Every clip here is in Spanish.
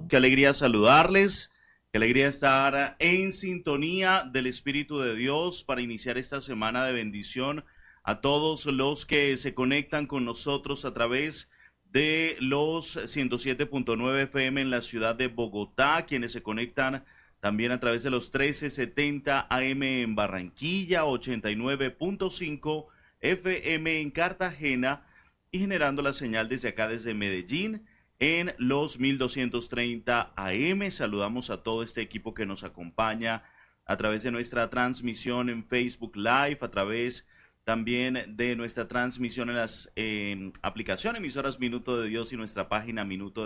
Qué alegría saludarles, qué alegría estar en sintonía del Espíritu de Dios para iniciar esta semana de bendición a todos los que se conectan con nosotros a través de los 107.9 FM en la ciudad de Bogotá, quienes se conectan también a través de los 1370 AM en Barranquilla, 89.5 FM en Cartagena y generando la señal desde acá, desde Medellín, en los 1230 AM. Saludamos a todo este equipo que nos acompaña a través de nuestra transmisión en Facebook Live, a través también de nuestra transmisión en las aplicaciones emisoras Minuto de Dios y nuestra página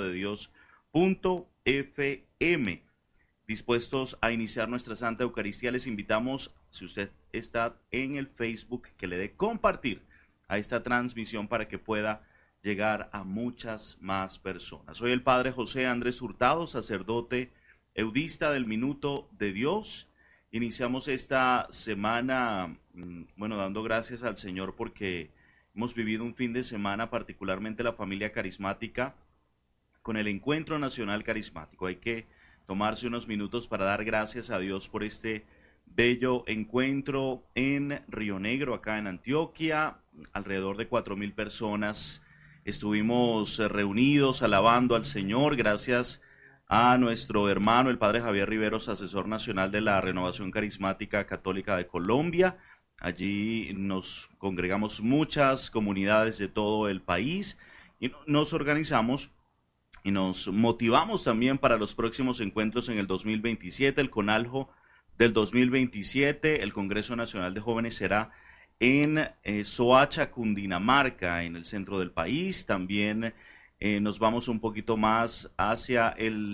minutodedios.fm. Dispuestos a iniciar nuestra Santa Eucaristía, les invitamos, si usted está en el Facebook, que le dé compartir a esta transmisión para que pueda llegar a muchas más personas. Soy el Padre José Andrés Hurtado, sacerdote eudista del Minuto de Dios. Iniciamos esta semana, dando gracias al Señor porque hemos vivido un fin de semana, particularmente la familia carismática, con el Encuentro Nacional Carismático. Hay que tomarse unos minutos para dar gracias a Dios por este bello encuentro en Río Negro, acá en Antioquia. Alrededor de 4.000 personas estuvimos reunidos alabando al Señor, gracias a nuestro hermano, el Padre Javier Riveros, asesor nacional de la Renovación Carismática Católica de Colombia. Allí nos congregamos muchas comunidades de todo el país y nos organizamos y nos motivamos también para los próximos encuentros en el 2027, el CONALJO del 2027, el Congreso Nacional de Jóvenes será en Soacha, Cundinamarca, en el centro del país. También nos vamos un poquito más hacia el